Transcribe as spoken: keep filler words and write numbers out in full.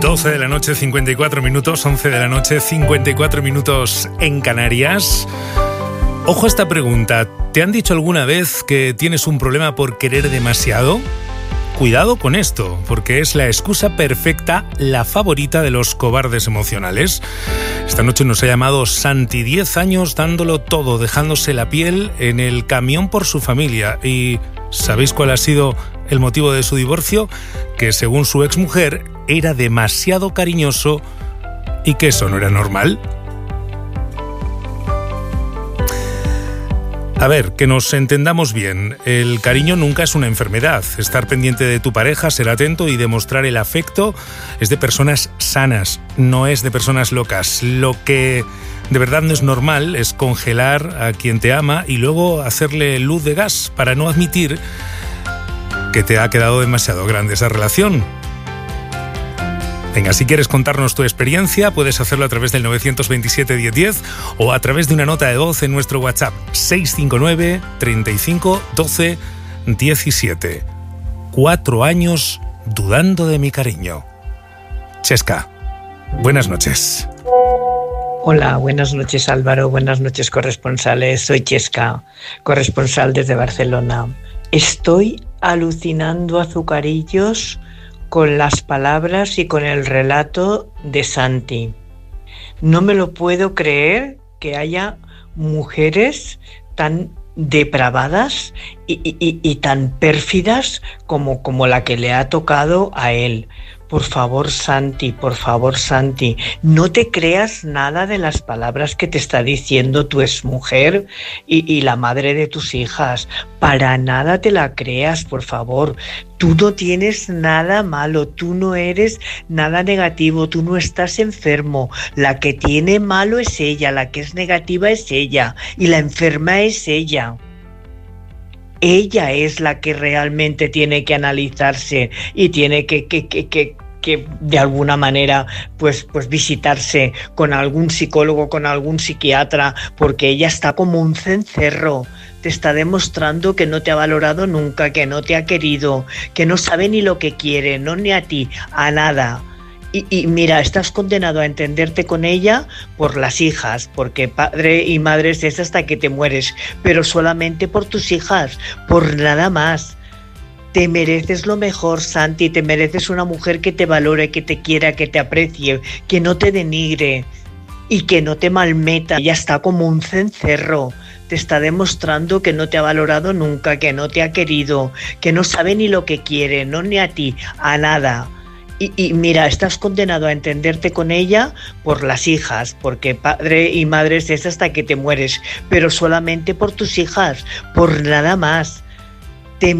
doce de la noche, cincuenta y cuatro minutos, once de la noche, cincuenta y cuatro minutos en Canarias. Ojo a esta pregunta. ¿Te han dicho alguna vez que tienes un problema por querer demasiado? Cuidado con esto, porque es la excusa perfecta, la favorita de los cobardes emocionales. Esta noche nos ha llamado Santi, diez años dándolo todo, dejándose la piel en el camión por su familia. ¿Y sabéis cuál ha sido el motivo de su divorcio? Que según su exmujer era demasiado cariñoso y que eso no era normal. A ver, que nos entendamos bien. El cariño nunca es una enfermedad. Estar pendiente de tu pareja, ser atento y demostrar el afecto es de personas sanas, no es de personas locas. Lo que de verdad no es normal es congelar a quien te ama y luego hacerle luz de gas para no admitir que te ha quedado demasiado grande esa relación. Venga, si quieres contarnos tu experiencia, puedes hacerlo a través del nueve dos siete, diez diez o a través de una nota de voz en nuestro WhatsApp seis cinco nueve, treinta y cinco, doce, diecisiete. Cuatro años dudando de mi cariño. Chesca, buenas noches. Hola, buenas noches Álvaro, buenas noches corresponsales. Soy Chesca, corresponsal desde Barcelona. Estoy alucinando azucarillos con las palabras y con el relato de Santi. No me lo puedo creer que haya mujeres tan depravadas y, y, y tan pérfidas como, como la que le ha tocado a él. Por favor, Santi, por favor, Santi, no te creas nada de las palabras que te está diciendo tu exmujer y, y la madre de tus hijas. Para nada te la creas, por favor. Tú no tienes nada malo, tú no eres nada negativo, tú no estás enfermo. La que tiene malo es ella, la que es negativa es ella y la enferma es ella. Ella es la que realmente tiene que analizarse y tiene que, que, que, que, que de alguna manera pues, pues visitarse con algún psicólogo, con algún psiquiatra, porque ella está como un cencerro. Te está demostrando que no te ha valorado nunca, que no te ha querido, que no sabe ni lo que quiere, no ni a ti, a nada. Y, y mira, estás condenado a entenderte con ella por las hijas, porque padre y madre es hasta que te mueres, pero solamente por tus hijas, por nada más. Te mereces lo mejor, Santi, te mereces una mujer que te valore, que te quiera, que te aprecie, que no te denigre y que no te malmeta. Ella está como un cencerro. Te está demostrando que no te ha valorado nunca, que no te ha querido, que no sabe ni lo que quiere, no ni a ti, a nada. Y, y mira, estás condenado a entenderte con ella por las hijas, porque padre y madre es hasta que te mueres, pero solamente por tus hijas, por nada más.